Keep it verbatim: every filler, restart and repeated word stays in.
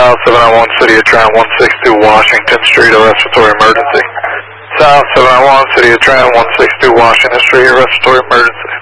South seven nine one, City of Trent, one sixty-two Washington Street, a respiratory emergency. South seven nine one, City of Trent, one sixty-two Washington Street, a respiratory emergency.